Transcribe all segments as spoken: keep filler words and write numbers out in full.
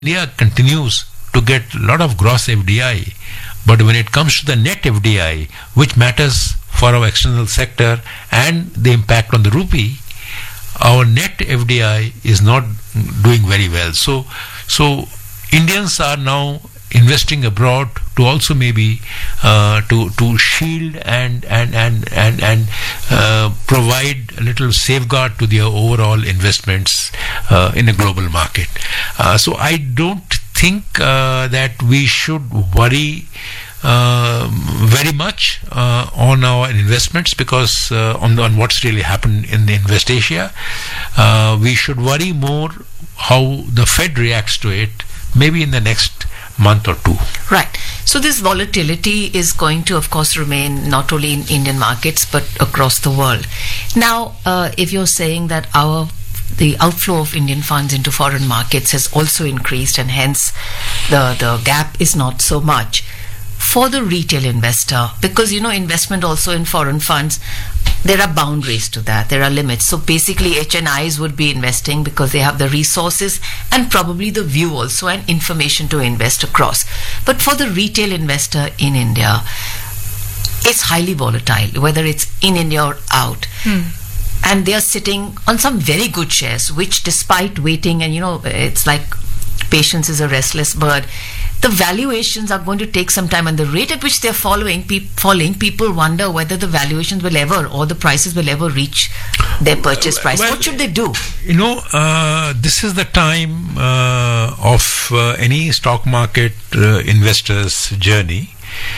India continues to get a lot of gross F D I, but when it comes to the net F D I, which matters for our external sector and the impact on the rupee, our net F D I is not doing very well. So, so Indians are now investing abroad to also maybe uh, to to shield and and and and and uh, provide a little safeguard to their overall investments uh, in a global market. Uh, so I don't think uh, that we should worry uh, very much uh, on our investments, because uh, on on what's really happened in the Invest Asia. Uh, we should worry more how the Fed reacts to it, maybe in the next month or two. Right. So this volatility is going to, of course, remain not only in Indian markets but across the world. Now, uh, if you're saying that our the outflow of Indian funds into foreign markets has also increased, and hence the the gap is not so much for the retail investor, because you know investment also in foreign funds, there are boundaries to that, there are limits. So basically H N Is would be investing because they have the resources and probably the view also and information to invest across. But for the retail investor in India, it's highly volatile, whether it's in India or out. Hmm. And they are sitting on some very good shares, which despite waiting, and you know, it's like patience is a restless bird, the valuations are going to take some time, and the rate at which they're following, pe- falling, people wonder whether the valuations will ever, or the prices will ever reach their purchase price. Well, what should they do? You know, uh, this is the time uh, of uh, any stock market uh, investor's journey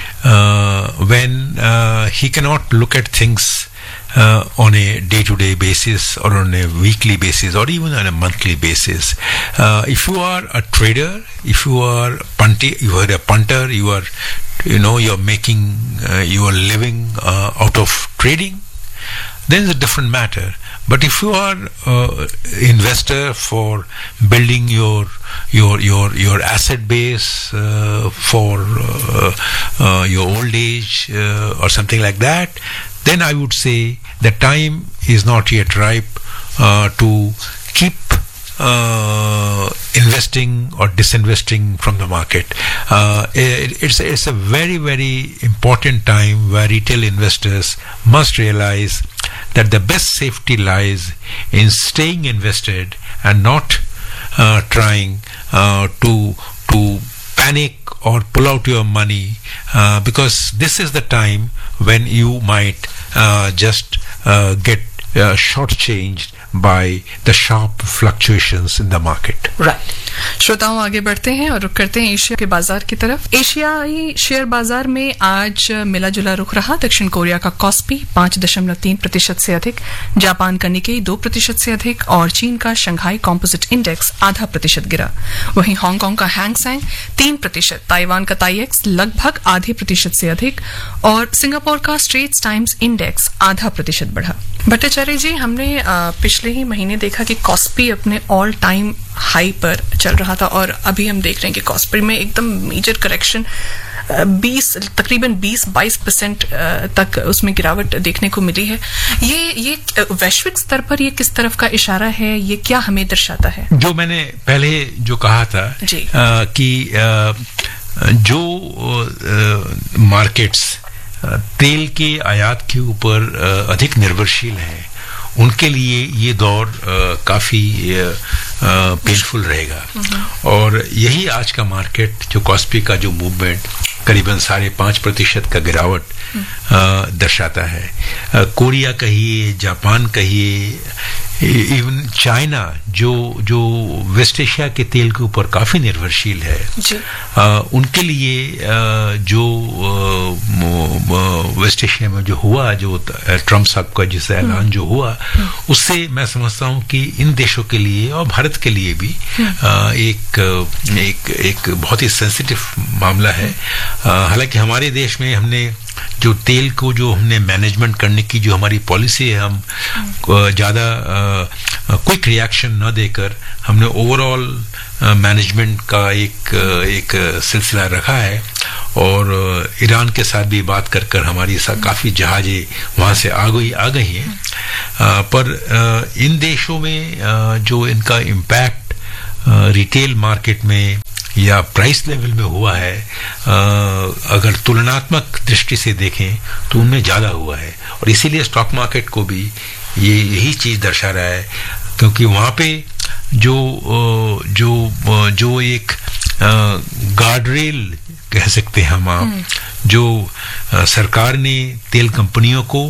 uh, when uh, he cannot look at things Uh, on a day-to-day basis, or on a weekly basis, or even on a monthly basis. Uh, if you are a trader, if you are punty, you are a punter, you are, you know, you are making, uh, you are living uh, out of trading, then it's a different matter. But if you are uh, investor for building your your your your asset base uh, for uh, uh, your old age uh, or something like that, then I would say the time is not yet ripe uh, to keep uh, investing or disinvesting from the market. Uh, it, it's, it's a very, very important time where retail investors must realize that the best safety lies in staying invested and not uh, trying uh, to to panic or pull out your money, uh, because this is the time when you might uh, just uh, get uh, shortchanged by the sharp fluctuations in the market. Right. श्रोताओं आगे बढ़ते हैं और रुख करते हैं Asia के बाजार की तरफ। एशियाई शेयर बाजार में आज मिला जुला रुख रहा। दक्षिण कोरिया का कॉस्पी पांच दशमलव तीन प्रतिशत से अधिक, जापान का निकेई दो प्रतिशत से अधिक और चीन का शंघाई कॉम्पोजिट इंडेक्स आधा प्रतिशत गिरा। वहीं हांगकांग का हैंगसेंग तीन प्रतिशत, ताइवान का ताईएक्स लगभग आधे प्रतिशत से अधिक और सिंगापुर का स्ट्रेट्स टाइम्स इंडेक्स आधा प्रतिशत बढ़ा। भट्टाचार्य जी, हमने पिछले ही महीने देखा कि कॉस्पी अपने ऑल टाइम हाई पर चल रहा था और अभी हम देख रहे हैं कि कॉस्पी में एकदम मेजर करेक्शन बीस तकरीबन बीस बाईस परसेंट तक उसमें गिरावट देखने को मिली है। ये ये वैश्विक स्तर पर ये किस तरफ का इशारा है, ये क्या हमें दर्शाता है? जो मैंने पहले जो कहा था आ, कि आ, जो मार्केट्स तेल के आयात के ऊपर अधिक निर्भरशील हैं, उनके लिए ये दौर आ, काफी पेनफुल रहेगा। और यही आज का मार्केट, जो कॉस्पी का जो मूवमेंट करीबन साढ़े पांच प्रतिशत का गिरावट दर्शाता है। आ, कोरिया कहिए, जापान कहिए, इवन चाइना जो जो वेस्ट एशिया के तेल के ऊपर काफी निर्भरशील है, आ, उनके लिए आ, जो आ, वेस्ट एशिया में जो हुआ, जो ट्रम्प साहब का जिससे ऐलान जो हुआ, उससे मैं समझता हूं कि इन देशों के लिए और भारत के लिए भी आ, एक एक एक बहुत ही सेंसिटिव मामला है। हालांकि हमारे देश में हमने जो तेल को जो हमने मैनेजमेंट करने की जो हमारी पॉलिसी है, हम ज़्यादा क्विक रिएक्शन न देकर हमने ओवरऑल मैनेजमेंट का एक एक सिलसिला रखा है। और ईरान के साथ भी बात कर कर हमारी काफ़ी जहाज़ें वहाँ से आ गई आ गई हैं। पर इन देशों में जो इनका इम्पैक्ट रिटेल मार्केट में या प्राइस लेवल में हुआ है, अगर तुलनात्मक दृष्टि से देखें तो उनमें ज़्यादा हुआ है, और इसीलिए स्टॉक मार्केट को भी ये यही चीज़ दर्शा रहा है, क्योंकि वहाँ पे जो जो जो एक गार्ड रेल कह सकते हैं हम आप, जो सरकार ने तेल कंपनियों को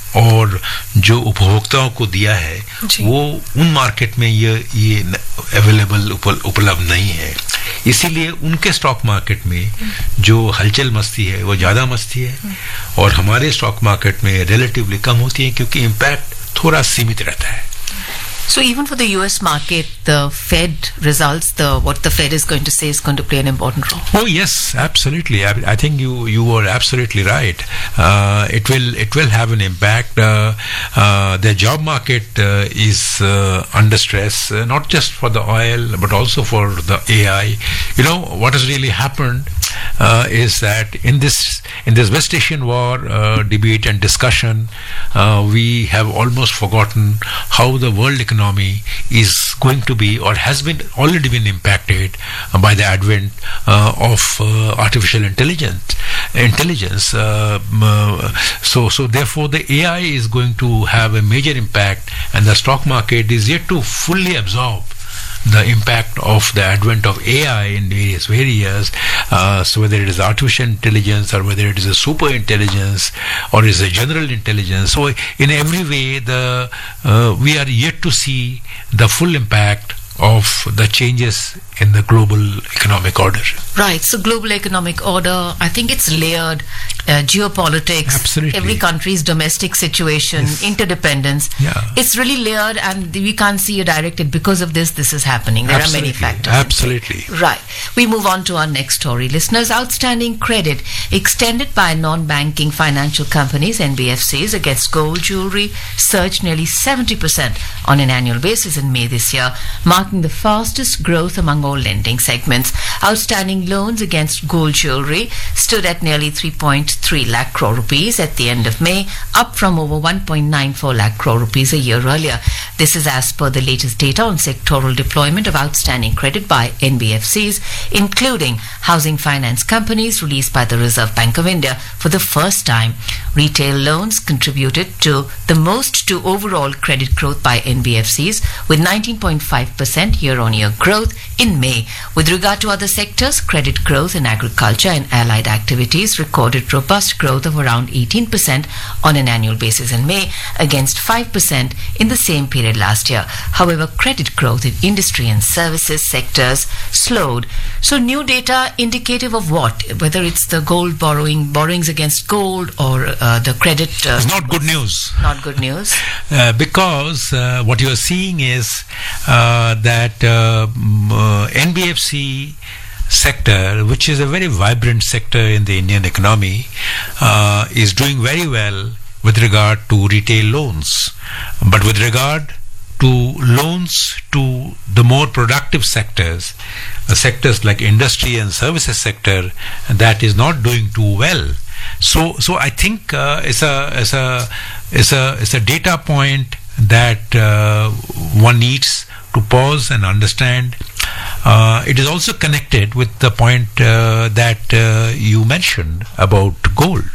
और जो उपभोक्ताओं को दिया है, वो उन मार्केट में ये ये अवेलेबल उपलब्ध नहीं है। इसीलिए उनके स्टॉक मार्केट में जो हलचल मस्ती है वो ज़्यादा मस्ती है, और हमारे स्टॉक मार्केट में रिलेटिवली कम होती है, क्योंकि इम्पैक्ट थोड़ा सीमित रहता है। So even for the U S market, the Fed results, the what the Fed is going to say is going to play an important role. Oh yes, absolutely. I, I think you you are absolutely right. Uh, it will it will have an impact. Uh, uh, the job market uh, is uh, under stress, uh, not just for the oil but also for the A I. You know what has really happened uh, is that in this in this West Asian war uh, debate and discussion, uh, we have almost forgotten how the world economy economy is going to be, or has been already been impacted uh, by the advent uh, of uh, artificial intelligence. Intelligence. Uh, uh, so, so therefore, the A I is going to have a major impact, and the stock market is yet to fully absorb the impact of the advent of A I in various areas. Uh, so whether it is artificial intelligence, or whether it is a super intelligence, or is a general intelligence, so in every way the uh, we are yet to see the full impact of the changes in the global economic order. Right. So global economic order, I think it's layered. Uh, geopolitics, absolutely, every country's domestic situation, yes, interdependence. Yeah. It's really layered, and we can't see a direct it because of this. This is happening. There absolutely. are many factors. Absolutely. Right. We move on to our next story. Listeners, outstanding credit extended by non-banking financial companies, N B F Cs, against gold jewelry surged nearly seventy percent on an annual basis in May this year, marking the fastest growth among all lending segments. Outstanding loans against gold jewelry stood at nearly three point three lakh crore rupees at the end of May, up from over one point nine four lakh crore rupees a year earlier. This is as per the latest data on sectoral deployment of outstanding credit by N B F Cs, including housing finance companies, released by the Reserve Bank of India for the first time. Retail loans contributed to the most to overall credit growth by N B F Cs, with nineteen point five percent year-on-year growth in May. With regard to other sectors, credit growth in agriculture and allied activities recorded robust growth of around eighteen percent on an annual basis in May, against five percent in the same period last year. However, credit growth in industry and services sectors slowed. So new data indicative of what? Whether it's the gold borrowing, borrowings against gold, or uh, the credit... Uh, it's not good news. Not good news. Uh, because uh, what you are seeing is uh, that uh, uh, N B F C sector, which is a very vibrant sector in the Indian economy, uh, is doing very well with regard to retail loans. But with regard to loans to the more productive sectors, uh, sectors like industry and services sector, that is not doing too well. So, so I think uh, it's a it's a it's a it's a data point that uh, one needs to pause and understand. Uh, it is also connected with the point uh, that uh, you mentioned about gold.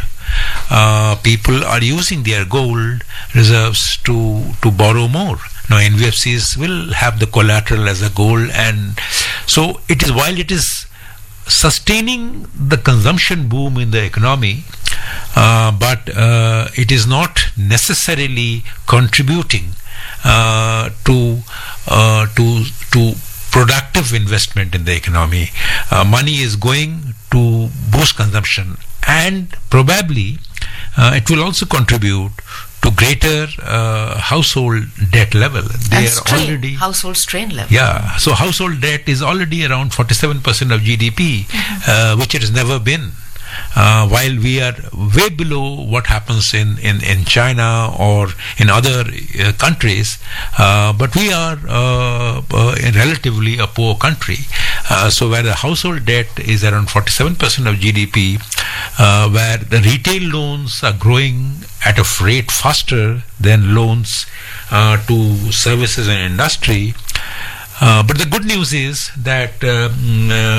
Uh, people are using their gold reserves to to borrow more. Now N B F Cs will have the collateral as a gold, and so it is, while it is sustaining the consumption boom in the economy, uh, but uh, it is not necessarily contributing uh, to uh, to to productive investment in the economy. Uh, money is going to boost consumption, and probably uh, it will also contribute to greater uh, household debt level. They and are strain, already household strain level. Yeah, so household debt is already around forty-seven percent of G D P, mm-hmm. uh, which it has never been. Uh, while we are way below what happens in, in, in China or in other uh, countries, uh, but we are uh, uh, relatively a poor country. Uh, so where the household debt is around forty-seven percent of G D P, uh, where the retail loans are growing at a rate faster than loans uh, to services and industry, Uh, but the good news is that uh, mm, uh,